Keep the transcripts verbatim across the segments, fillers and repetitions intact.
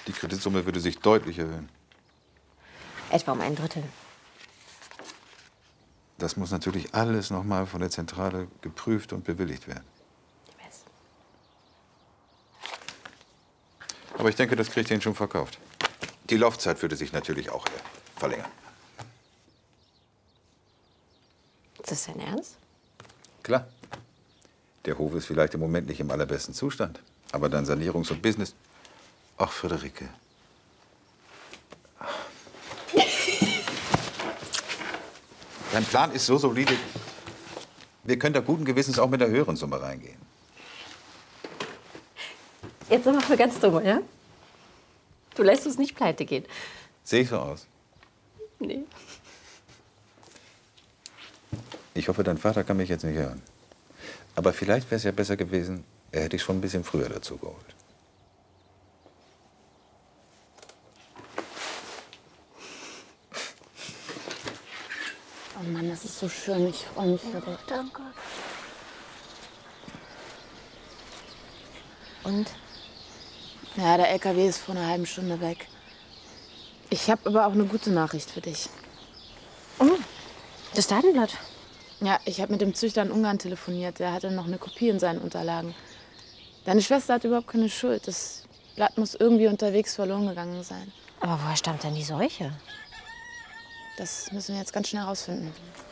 Die Kreditsumme würde sich deutlich erhöhen. Etwa um ein Drittel. Das muss natürlich alles noch mal von der Zentrale geprüft und bewilligt werden. Ich weiß. Aber ich denke, das kriegt ihr ihn schon verkauft. Die Laufzeit würde sich natürlich auch verlängern. Ist das dein Ernst? Klar. Der Hof ist vielleicht im Moment nicht im allerbesten Zustand. Aber dann Sanierungs- und Business. Ach, Friederike. Dein Plan ist so solide. Wir können da guten Gewissens auch mit einer höheren Summe reingehen. Jetzt sind wir für ganz dumm, ja? Du lässt uns nicht pleite gehen. Sehe ich so aus? Nee. Ich hoffe, dein Vater kann mich jetzt nicht hören. Aber vielleicht wäre es ja besser gewesen, er hätte dich schon ein bisschen früher dazu geholt. Oh Mann, das ist so schön. Ich freue mich für dich. Danke. Und? Ja, der L K W ist vor einer halben Stunde weg. Ich habe aber auch eine gute Nachricht für dich. Oh, das Datenblatt. Ja, ich habe mit dem Züchter in Ungarn telefoniert. Der hatte noch eine Kopie in seinen Unterlagen. Deine Schwester hat überhaupt keine Schuld. Das Blatt muss irgendwie unterwegs verloren gegangen sein. Aber woher stammt denn die Seuche? Das müssen wir jetzt ganz schnell herausfinden.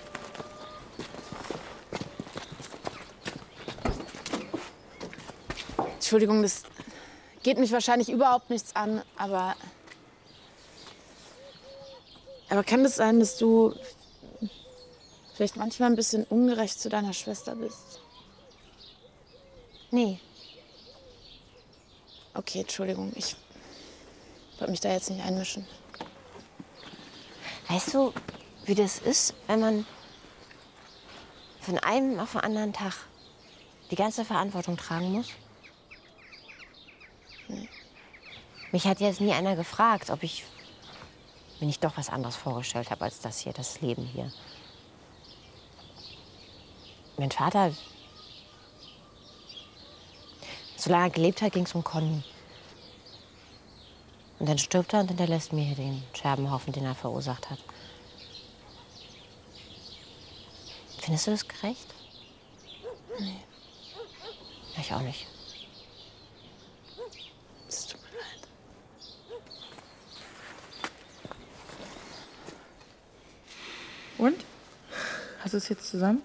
Entschuldigung, das geht mich wahrscheinlich überhaupt nichts an, aber... Aber kann es sein, dass du vielleicht manchmal ein bisschen ungerecht zu deiner Schwester bist? Nee. Okay, Entschuldigung, ich wollte mich da jetzt nicht einmischen. Weißt du, wie das ist, wenn man von einem auf den anderen Tag die ganze Verantwortung tragen muss? Nee. Mich hat jetzt nie einer gefragt, ob ich mir nicht doch was anderes vorgestellt habe als das hier, das Leben hier. Mein Vater, solange er gelebt hat, ging es um Conny. Und dann stirbt er und hinterlässt mir hier den Scherbenhaufen, den er verursacht hat. Findest du das gerecht? Nee. Ich auch nicht. Es tut mir leid. Und? Hast du es jetzt zusammen?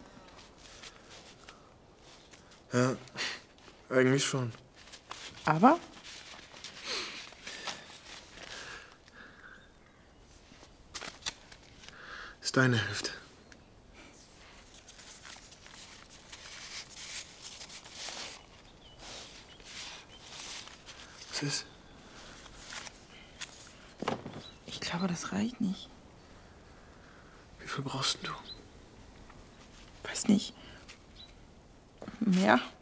Ja, eigentlich schon. Aber? Ist deine Hälfte. Was ist? Ich glaube, das reicht nicht. Wie viel brauchst du? Weiß nicht. Mehr?